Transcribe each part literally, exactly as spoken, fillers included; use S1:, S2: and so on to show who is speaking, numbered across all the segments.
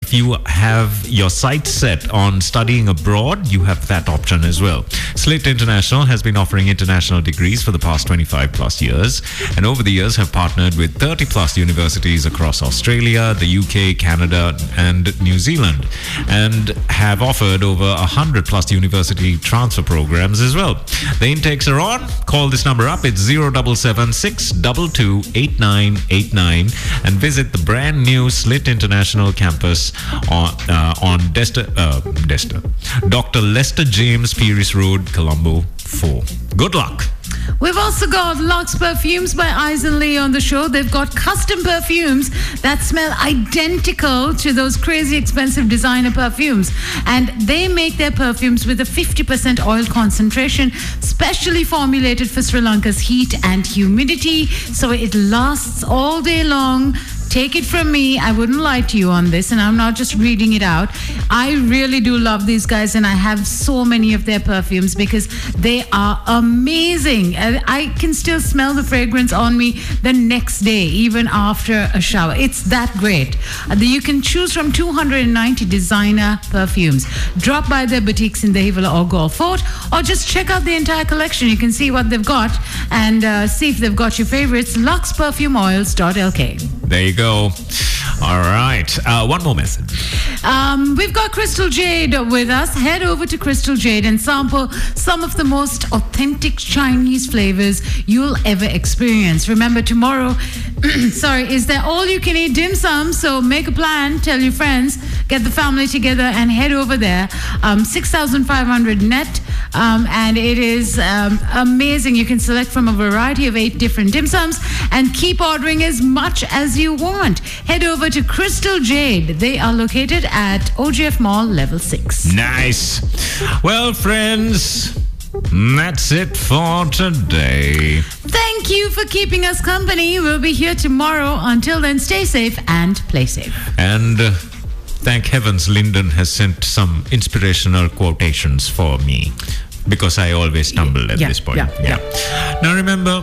S1: if you have your sights set on studying abroad, you have that option as well. Slit International has been offering international degrees for the past twenty-five plus years, and over the years have partnered with thirty plus universities across Australia, the U K, Canada, and New Zealand, and have offered over one hundred plus university transfer programs as well. The intakes are on. Call this number up. It's zero seven seven six two two eight nine eight nine and visit the brand new Slit International campus on uh, on Desta, uh, Desta, Doctor Lester James Pierce Road, Colombo four. Good luck.
S2: We've also got Lux Perfumes by Eyes and Lee on the show. They've got custom perfumes that smell identical to those crazy expensive designer perfumes. And they make their perfumes with a fifty percent oil concentration, specially formulated for Sri Lanka's heat and humidity. So it lasts all day long. Take it from me, I wouldn't lie to you on this, and I'm not just reading it out. I really do love these guys, and I have so many of their perfumes because they are amazing. I, I can still smell the fragrance on me the next day, even after a shower. It's that great. Uh, you can choose from two hundred ninety designer perfumes. Drop by their boutiques in the Hivala or Gulf Fort, or just check out the entire collection. You can see what they've got and uh, see if they've got your favorites. lux perfume oils dot l k.
S1: There you go. All right. Uh, one more message.
S2: Um, we've got Crystal Jade with us. Head over to Crystal Jade and sample some of the most authentic Chinese flavors you'll ever experience. Remember, tomorrow, sorry, is there all-you-can-eat dim sum? So make a plan, tell your friends, get the family together and head over there. Um, six thousand five hundred net, um, and it is um, amazing. You can select from a variety of eight different dim sums and keep ordering as much as you want. Head over to Crystal Jade. They are located at O G F Mall, level six.
S1: Nice. Well, friends, that's it for today.
S2: Thank you for keeping us company. We'll be here tomorrow. Until then, stay safe and play safe.
S1: And uh, thank heavens Lyndon has sent some inspirational quotations for me, because I always stumble at
S2: Yeah,
S1: this point.
S2: yeah, yeah.
S1: Now remember,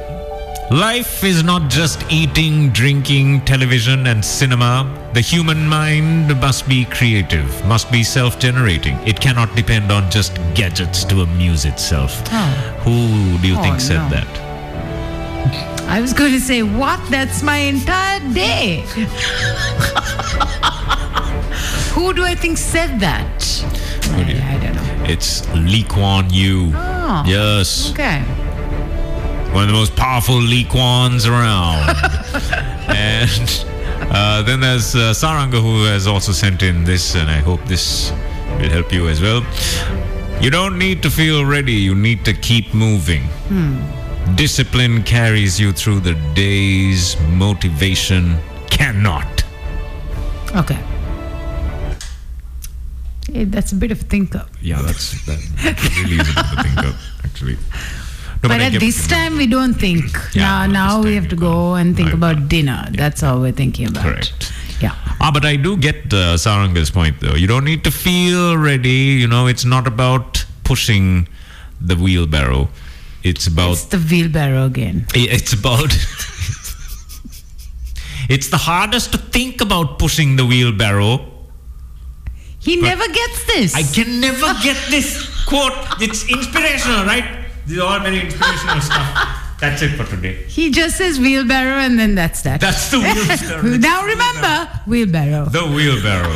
S1: life is not just eating, drinking, television, and cinema. The human mind must be creative, must be self-generating. It cannot depend on just gadgets to amuse itself.
S2: Oh.
S1: Who do you
S2: Oh,
S1: think said
S2: no.
S1: that?
S2: I was going to say, what? That's my entire day. Who do I think said that?
S1: Who do you-
S2: I, I don't know.
S1: It's Lee Kuan Yew.
S2: Oh.
S1: Yes.
S2: Okay.
S1: One of the most powerful Lee Kwans around. And uh, then there's uh, Saranga, who has also sent in this, and I hope this will help you as well. You don't need to feel ready, you need to keep moving.
S2: Hmm.
S1: Discipline carries you through the days, motivation cannot.
S2: Okay. Hey, that's a bit of a thinker.
S1: Yeah, that's that really is a bit of a thinker, actually. No,
S2: But
S1: I
S2: at
S1: get
S2: this
S1: what you mean.
S2: time, we don't think.
S1: Yeah,
S2: now,
S1: no,
S2: now
S1: this
S2: we
S1: time
S2: have to
S1: we
S2: go
S1: can't.
S2: and think
S1: I-
S2: about dinner. That's all we're thinking about.
S1: Correct.
S2: Yeah.
S1: Ah, but I do get uh, Saranga's point, though. You don't need to feel ready. You know, it's not about pushing the wheelbarrow. It's about...
S2: It's the wheelbarrow again.
S1: It's about... It's the hardest to think about pushing the wheelbarrow.
S2: He
S1: But
S2: never gets this.
S1: I can never get this quote. It's inspirational, right? These are all very inspirational stuff. That's it for today.
S2: He just says wheelbarrow and then that's that.
S1: That's the wheelbarrow.
S2: Now remember, wheelbarrow.
S1: The wheelbarrow.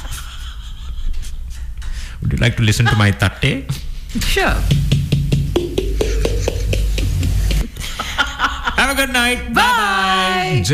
S1: Would you like to listen to my tate?
S2: Sure.
S1: Have a good night.
S2: Bye.
S1: Bye-bye.